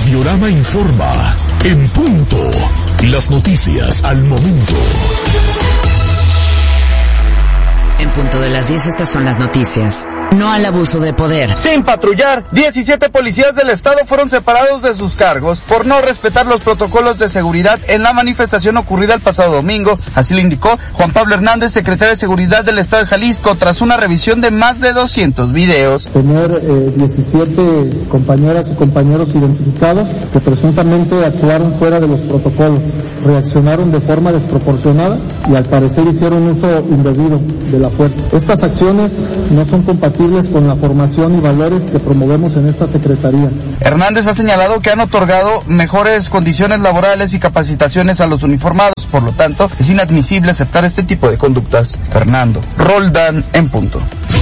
Radiorama informa. En punto. Las noticias al momento. En punto de las 10, estas son las noticias. No al abuso de poder. Sin patrullar, 17 policías del estado fueron separados de sus cargos por no respetar los protocolos de seguridad en la manifestación ocurrida el pasado domingo. Así lo indicó Juan Pablo Hernández, secretario de Seguridad del estado de Jalisco, tras una revisión de más de 200 videos. Tener 17 compañeras y compañeros identificados que presuntamente actuaron fuera de los protocolos, reaccionaron de forma desproporcionada y al parecer hicieron uso indebido de la fuerza. Estas acciones no son compatibles con la formación y valores que promovemos en esta Secretaría. Hernández ha señalado que han otorgado mejores condiciones laborales y capacitaciones a los uniformados, por lo tanto, es inadmisible aceptar este tipo de conductas. Fernando Roldán, en punto.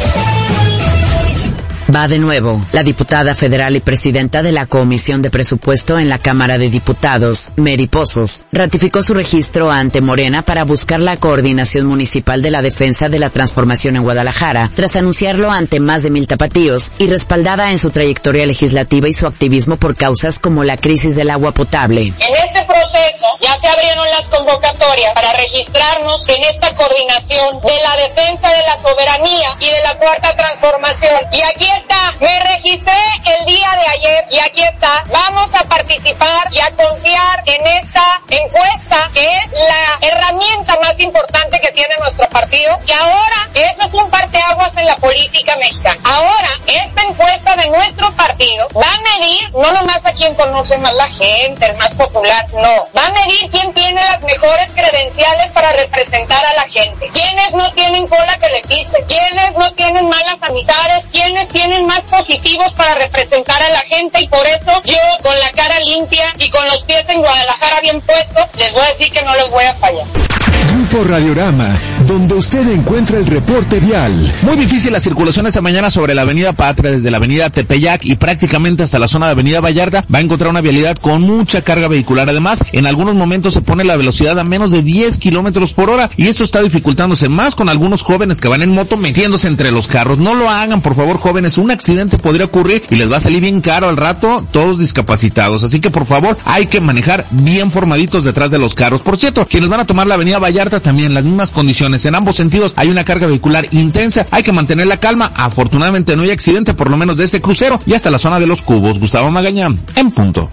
Va de nuevo. La diputada federal y presidenta de la Comisión de Presupuesto en la Cámara de Diputados, Mary Pozos, ratificó su registro ante Morena para buscar la coordinación municipal de la defensa de la transformación en Guadalajara, tras anunciarlo ante más de 1,000 tapatíos y respaldada en su trayectoria legislativa y su activismo por causas como la crisis del agua potable. En este proceso ya se abrieron las convocatorias para registrarnos en esta coordinación de la defensa de la soberanía y de la cuarta transformación. Y aquí está, me registré el día de ayer y aquí está. Vamos a participar y a confiar en esta encuesta que es la herramienta más importante que tiene nuestro partido, y ahora eso es un parteaguas en la política mexicana. Ahora esta encuesta de nuestro partido va a medir no nomás a quién conoce más la gente, el más popular, no, va a medir quién tiene las mejores credenciales para representar a la gente, quiénes no tienen cola que le pise, quiénes no tienen malas amistades, quiénes tienen más positivos para representar a la gente. Y por eso yo, con la cara limpia y con los pies en Guadalajara bien puestos, les voy a decir que no les voy a fallar. Grupo Radiorama, donde usted encuentra el reporte vial. Muy difícil la circulación esta mañana sobre la avenida Patria, desde la avenida Tepeyac y prácticamente hasta la zona de avenida Vallarta. Va a encontrar una vialidad con mucha carga vehicular. Además, en algunos momentos se pone la velocidad a menos de 10 kilómetros por hora y esto está dificultándose más con algunos jóvenes que van en moto metiéndose entre los carros. No lo hagan, por favor, jóvenes. Un accidente podría ocurrir y les va a salir bien caro al rato, todos discapacitados. Así que, por favor, hay que manejar bien formaditos detrás de los carros. Por cierto, quienes van a tomar la avenida Vallarta también las mismas condiciones. En ambos sentidos hay una carga vehicular intensa. Hay que mantener la calma. Afortunadamente no hay accidente, por lo menos de ese crucero y hasta la zona de los Cubos. Gustavo Magañán, en punto.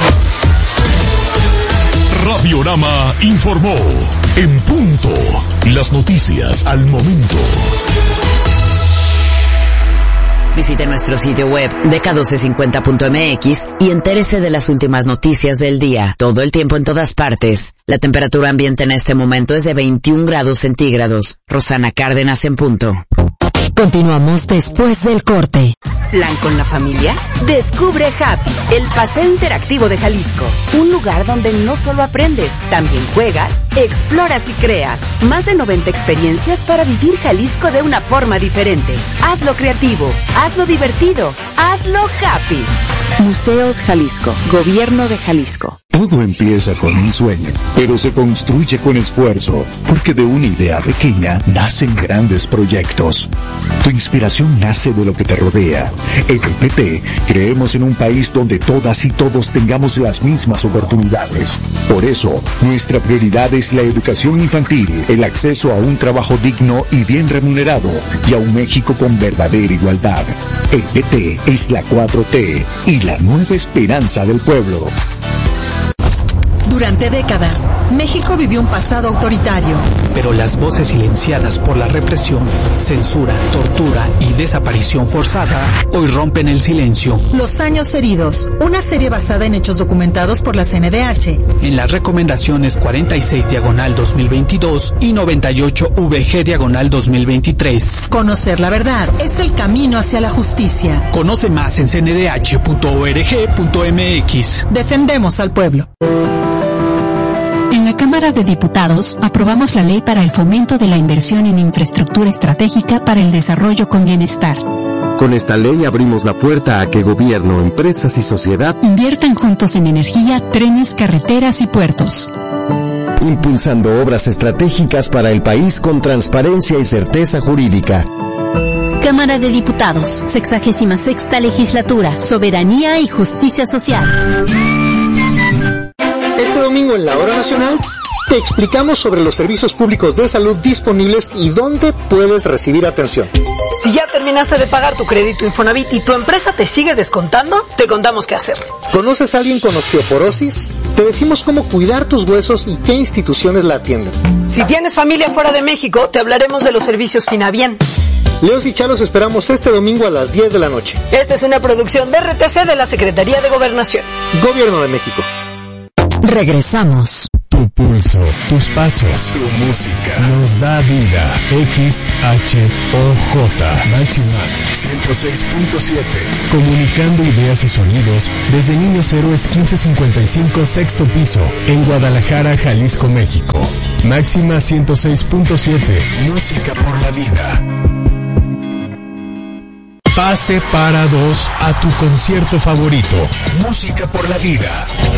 Radiorama informó. En punto. Las noticias al momento. Visite nuestro sitio web dk1250.mx y entérese de las últimas noticias del día, todo el tiempo en todas partes. La temperatura ambiente en este momento es de 21 grados centígrados. Rosana Cárdenas, en punto. Continuamos después del corte. ¿Plan con la familia? Descubre Happy, el paseo interactivo de Jalisco. Un lugar donde no solo aprendes, también juegas, exploras y creas. Más de 90 experiencias para vivir Jalisco de una forma diferente. Hazlo creativo, hazlo divertido, hazlo happy. Museos Jalisco, Gobierno de Jalisco. Todo empieza con un sueño, pero se construye con esfuerzo, porque de una idea pequeña nacen grandes proyectos. Tu inspiración nace de lo que te rodea. En el PT creemos en un país donde todas y todos tengamos las mismas oportunidades. Por eso, nuestra prioridad es la educación infantil, el acceso a un trabajo digno y bien remunerado, y a un México con verdadera igualdad. El PT es la 4T y la nueva esperanza del pueblo. Durante décadas, México vivió un pasado autoritario. Pero las voces silenciadas por la represión, censura, tortura y desaparición forzada hoy rompen el silencio. Los años heridos, una serie basada en hechos documentados por la CNDH. En las recomendaciones 46/2022 y 98/VG/2023. Conocer la verdad es el camino hacia la justicia. Conoce más en cndh.org.mx. Defendemos al pueblo. En la Cámara de Diputados aprobamos la ley para el fomento de la inversión en infraestructura estratégica para el desarrollo con bienestar. Con esta ley abrimos la puerta a que gobierno, empresas y sociedad inviertan juntos en energía, trenes, carreteras y puertos. Impulsando obras estratégicas para el país con transparencia y certeza jurídica. Cámara de Diputados, 66ª Legislatura, Soberanía y Justicia Social. Este domingo en la Hora Nacional te explicamos sobre los servicios públicos de salud disponibles y dónde puedes recibir atención. Si ya terminaste de pagar tu crédito Infonavit y tu empresa te sigue descontando, te contamos qué hacer. ¿Conoces a alguien con osteoporosis? Te decimos cómo cuidar tus huesos y qué instituciones la atienden. Si tienes familia fuera de México, te hablaremos de los servicios Finavien. Leos y Chalos esperamos este domingo a las 10 de la noche. Esta es una producción de RTC de la Secretaría de Gobernación. Gobierno de México. Regresamos. Tu pulso, tus pasos, tu música nos da vida. XHOJ Máxima 106.7. Comunicando ideas y sonidos desde Niños Héroes 1555 sexto piso en Guadalajara, Jalisco, México. Máxima 106.7. Música por la vida. Pase para dos a tu concierto favorito. Música por la vida.